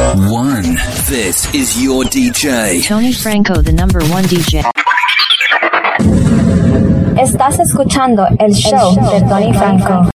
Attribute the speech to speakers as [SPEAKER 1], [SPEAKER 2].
[SPEAKER 1] one. This is your DJ.
[SPEAKER 2] Tony Franco, the number one DJ.
[SPEAKER 3] Estás escuchando el show de Tony Franco.